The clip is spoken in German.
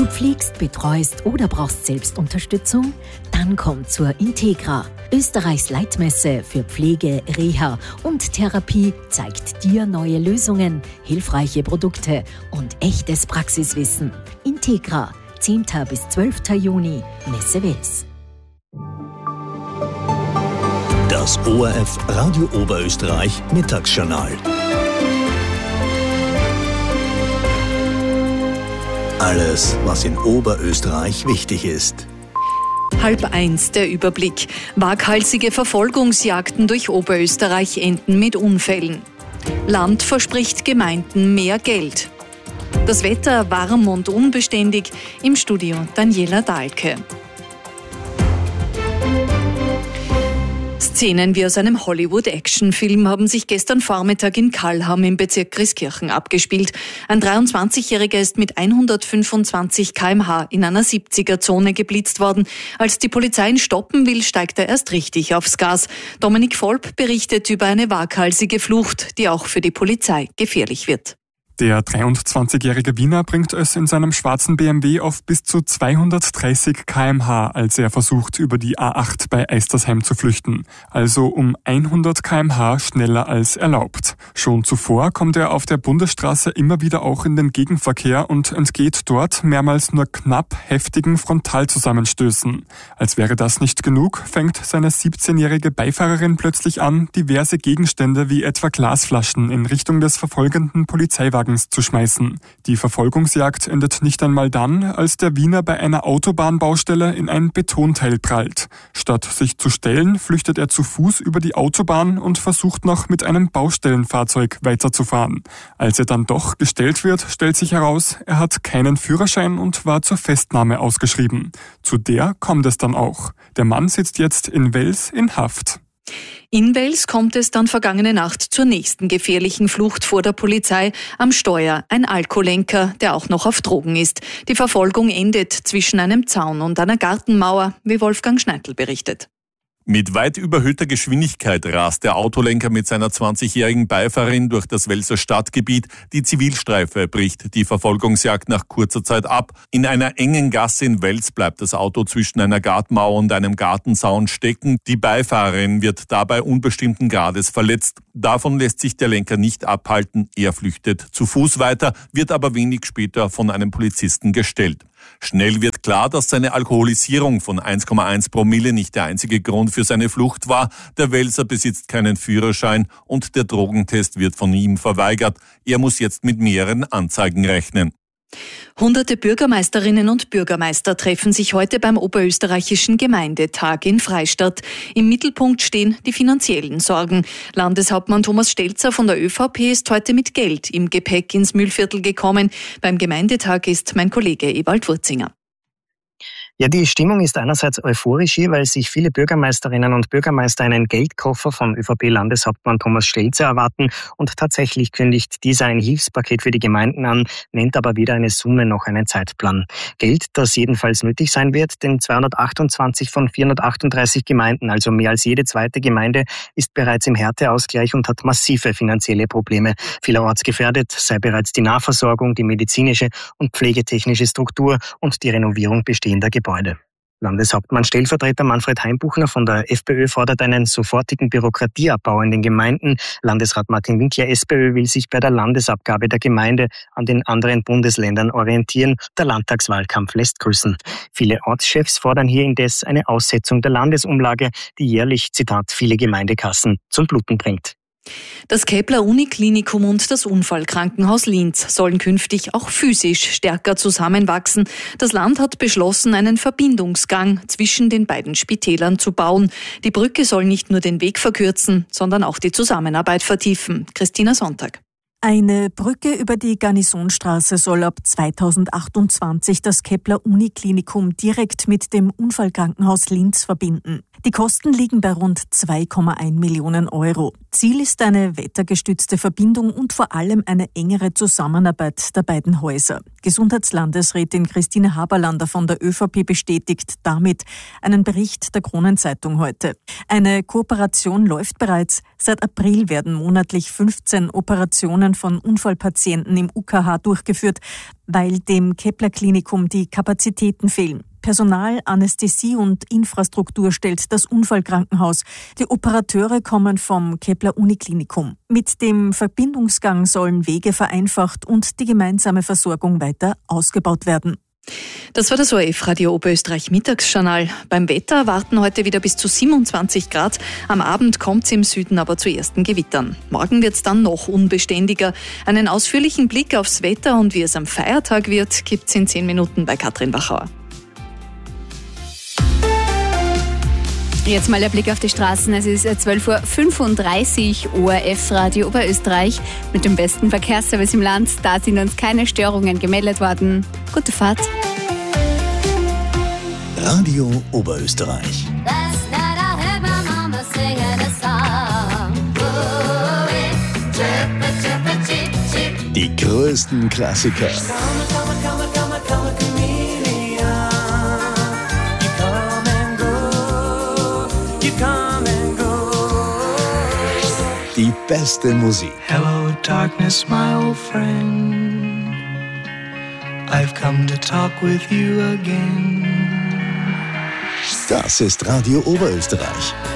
Du pflegst, betreust oder brauchst Selbstunterstützung? Dann komm zur Integra. Österreichs Leitmesse für Pflege, Reha und Therapie zeigt dir neue Lösungen, hilfreiche Produkte und echtes Praxiswissen. Integra, 10. bis 12. Juni, Messe Wels. Das ORF Radio Oberösterreich Mittagsjournal. Alles, was in Oberösterreich wichtig ist. 12:30 der Überblick. Waghalsige Verfolgungsjagden durch Oberösterreich enden mit Unfällen. Land verspricht Gemeinden mehr Geld. Das Wetter warm und unbeständig. Im Studio Daniela Dahlke. Szenen wie aus einem Hollywood-Actionfilm haben sich gestern Vormittag in Kallham im Bezirk Grieskirchen abgespielt. Ein 23-Jähriger ist mit 125 km/h in einer 70er-Zone geblitzt worden. Als die Polizei ihn stoppen will, steigt er erst richtig aufs Gas. Dominik Volp berichtet über eine waghalsige Flucht, die auch für die Polizei gefährlich wird. Der 23-jährige Wiener bringt es in seinem schwarzen BMW auf bis zu 230 km/h, als er versucht, über die A8 bei Eistersheim zu flüchten. Also um 100 km/h schneller als erlaubt. Schon zuvor kommt er auf der Bundesstraße immer wieder auch in den Gegenverkehr und entgeht dort mehrmals nur knapp heftigen Frontalzusammenstößen. Als wäre das nicht genug, fängt seine 17-jährige Beifahrerin plötzlich an, diverse Gegenstände wie etwa Glasflaschen in Richtung des verfolgenden Polizeiwagens zu schmeißen. Die Verfolgungsjagd endet nicht einmal dann, als der Wiener bei einer Autobahnbaustelle in ein Betonteil prallt. Statt sich zu stellen, flüchtet er zu Fuß über die Autobahn und versucht noch mit einem Baustellenfahrzeug weiterzufahren. Als er dann doch gestellt wird, stellt sich heraus, er hat keinen Führerschein und war zur Festnahme ausgeschrieben. Zu der kommt es dann auch. Der Mann sitzt jetzt in Wels in Haft. In Wels kommt es dann vergangene Nacht zur nächsten gefährlichen Flucht vor der Polizei. Am Steuer ein Alkoholenker, der auch noch auf Drogen ist. Die Verfolgung endet zwischen einem Zaun und einer Gartenmauer, wie Wolfgang Schneidl berichtet. Mit weit überhöhter Geschwindigkeit rast der Autolenker mit seiner 20-jährigen Beifahrerin durch das Welser Stadtgebiet. Die Zivilstreife bricht die Verfolgungsjagd nach kurzer Zeit ab. In einer engen Gasse in Wels bleibt das Auto zwischen einer Gartenmauer und einem Gartenzaun stecken. Die Beifahrerin wird dabei unbestimmten Grades verletzt. Davon lässt sich der Lenker nicht abhalten. Er flüchtet zu Fuß weiter, wird aber wenig später von einem Polizisten gestellt. Schnell wird klar, dass seine Alkoholisierung von 1,1 Promille nicht der einzige Grund für seine Flucht war. Der Welser besitzt keinen Führerschein und der Drogentest wird von ihm verweigert. Er muss jetzt mit mehreren Anzeigen rechnen. Hunderte Bürgermeisterinnen und Bürgermeister treffen sich heute beim Oberösterreichischen Gemeindetag in Freistadt. Im Mittelpunkt stehen die finanziellen Sorgen. Landeshauptmann Thomas Stelzer von der ÖVP ist heute mit Geld im Gepäck ins Mühlviertel gekommen. Beim Gemeindetag ist mein Kollege Ewald Wurzinger. Ja, die Stimmung ist einerseits euphorisch hier, weil sich viele Bürgermeisterinnen und Bürgermeister einen Geldkoffer von ÖVP-Landeshauptmann Thomas Stelzer erwarten und tatsächlich kündigt dieser ein Hilfspaket für die Gemeinden an, nennt aber weder eine Summe noch einen Zeitplan. Geld, das jedenfalls nötig sein wird, denn 228 von 438 Gemeinden, also mehr als jede zweite Gemeinde, ist bereits im Härteausgleich und hat massive finanzielle Probleme. Vielerorts gefährdet sei bereits die Nahversorgung, die medizinische und pflegetechnische Struktur und die Renovierung bestehender Gebäude. Landeshauptmann Stellvertreter Manfred Heimbuchner von der FPÖ fordert einen sofortigen Bürokratieabbau in den Gemeinden. Landesrat Martin Winkler, SPÖ, will sich bei der Landesabgabe der Gemeinde an den anderen Bundesländern orientieren. Der Landtagswahlkampf lässt grüßen. Viele Ortschefs fordern hier indes eine Aussetzung der Landesumlage, die jährlich, Zitat, viele Gemeindekassen zum Bluten bringt. Das Kepler Uniklinikum und das Unfallkrankenhaus Linz sollen künftig auch physisch stärker zusammenwachsen. Das Land hat beschlossen, einen Verbindungsgang zwischen den beiden Spitälern zu bauen. Die Brücke soll nicht nur den Weg verkürzen, sondern auch die Zusammenarbeit vertiefen. Christina Sonntag. Eine Brücke über die Garnisonstraße soll ab 2028 das Kepler Uniklinikum direkt mit dem Unfallkrankenhaus Linz verbinden. Die Kosten liegen bei rund 2,1 Millionen Euro. Ziel ist eine wettergestützte Verbindung und vor allem eine engere Zusammenarbeit der beiden Häuser. Gesundheitslandesrätin Christine Haberlander von der ÖVP bestätigt damit einen Bericht der Kronenzeitung heute. Eine Kooperation läuft bereits. Seit April werden monatlich 15 Operationen von Unfallpatienten im UKH durchgeführt, weil dem Kepler-Klinikum die Kapazitäten fehlen. Personal, Anästhesie und Infrastruktur stellt das Unfallkrankenhaus. Die Operateure kommen vom Kepler-Uniklinikum. Mit dem Verbindungsgang sollen Wege vereinfacht und die gemeinsame Versorgung weiter ausgebaut werden. Das war das ORF-Radio Oberösterreich Mittagsjournal. Beim Wetter erwarten heute wieder bis zu 27 Grad. Am Abend kommt es im Süden aber zu ersten Gewittern. Morgen wird es dann noch unbeständiger. Einen ausführlichen Blick aufs Wetter und wie es am Feiertag wird, gibt es in 10 Minuten bei Katrin Wachauer. Jetzt mal der Blick auf die Straßen. Es ist 12.35 Uhr, ORF-Radio Oberösterreich mit dem besten Verkehrsservice im Land. Da sind uns keine Störungen gemeldet worden. Gute Fahrt. Radio Oberösterreich. Die größten Klassiker. Die beste Musik. Hello darkness, my old friend. I've come to talk with you again. Das ist Radio Oberösterreich.